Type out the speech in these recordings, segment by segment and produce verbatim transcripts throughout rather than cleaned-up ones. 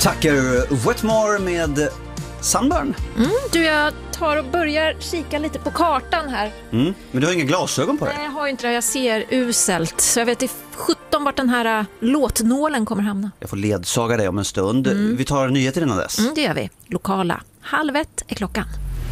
tackar Wetmore med Sunburn. Mm, du, jag tar och börjar kika lite på kartan här. Mm, men du har inga glasögon på dig? Nej, jag har inte det. Jag ser uselt. Så jag vet i sjutton vart den här uh, låtnålen kommer hamna. Jag får ledsaga dig om en stund. Mm. Vi tar nyheter innan dess. Mm, det gör vi. Lokala. Halv ett är klockan.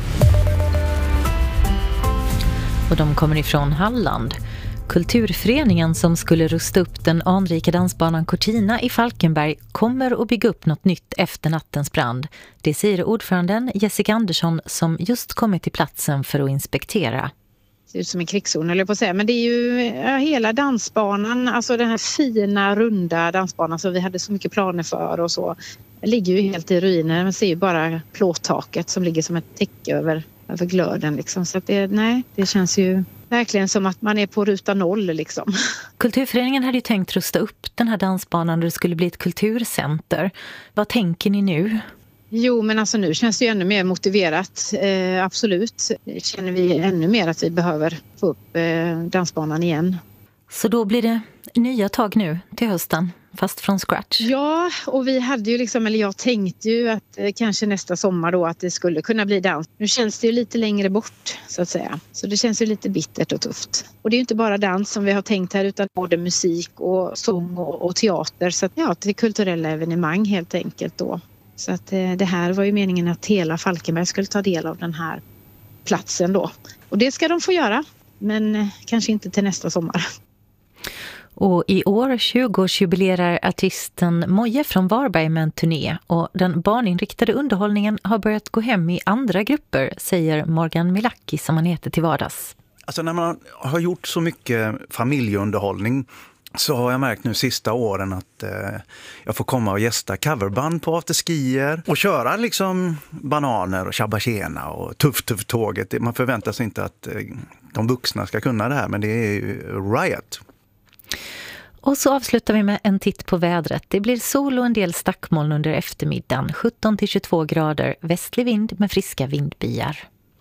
Och de kommer ifrån Halland. Kulturföreningen som skulle rusta upp den anrika dansbanan Cortina i Falkenberg kommer att bygga upp något nytt efter nattens brand. Det säger ordföranden Jessica Andersson som just kommit till platsen för att inspektera. Det ser ut som en krigszon, eller på att säga. Men det är ju ja, hela dansbanan, alltså den här fina runda dansbanan som vi hade så mycket planer för och så. Den ligger ju helt i ruiner. Man ser ju bara plåttaket som ligger som ett täcke över, över glöden. Liksom. Så att det, nej, det känns ju verkligen som att man är på ruta noll. Liksom. Kulturföreningen hade ju tänkt rusta upp den här dansbanan och det skulle bli ett kulturcenter. Vad tänker ni nu? Jo, men alltså nu känns det ju ännu mer motiverat. Eh, absolut. Känner vi ännu mer att vi behöver få upp eh, dansbanan igen. Så då blir det nya tag nu till hösten, fast från scratch? Ja, och vi hade ju liksom, eller jag tänkte ju att eh, kanske nästa sommar då att det skulle kunna bli dans. Nu känns det ju lite längre bort så att säga. Så det känns ju lite bittert och tufft. Och det är ju inte bara dans som vi har tänkt här utan både musik och sång och, och teater. Så att, ja, det är kulturella evenemang helt enkelt då. Så att eh, det här var ju meningen att hela Falkenberg skulle ta del av den här platsen då. Och det ska de få göra, men eh, kanske inte till nästa sommar. Och i år tjugoårsjubilerar artisten Moje från Varberg med en turné och den barninriktade underhållningen har börjat gå hem i andra grupper, säger Morgan Milaki som han heter till vardags. Alltså när man har gjort så mycket familjeunderhållning så har jag märkt nu sista åren att eh, jag får komma och gästa coverband på afterskier och köra liksom Bananer och Shabba Tjena och Tuff Tuff Tåget. Man förväntar sig inte att eh, de vuxna ska kunna det här, men det är ju riot. Och så avslutar vi med en titt på vädret. Det blir sol och en del stackmoln under eftermiddagen. sjutton till tjugotvå grader, västlig vind med friska vindbyar.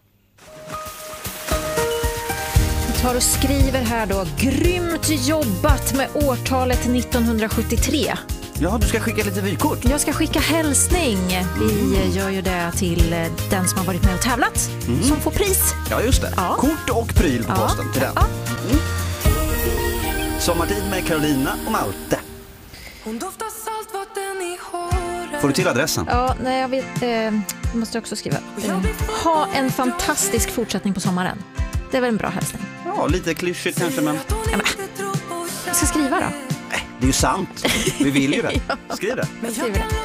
Jag tar och skriver här då. Grymt jobbat med årtalet nittonhundrasjuttiotre. Ja, du ska skicka lite vykort. Jag ska skicka hälsning. Vi gör ju det till den som har varit med och tävlat. Mm. Som får pris. Ja, just det. Ja. Kort och pryl på posten ja. Till den. Ja. Mm. Sommartid med Carolina och Malte. Hon doftar saltvatten i håret. Får du till adressen? Ja, nej, jag vet. Eh, måste också skriva. Eh, ha en fantastisk fortsättning på sommaren. Det är väl en bra hälsning. Ja, lite klyschigt kanske, men... Ja, men. Jag ska skriva då. Nej, det är ju sant. Vi vill ju det. Skriv det. Jag skriver det.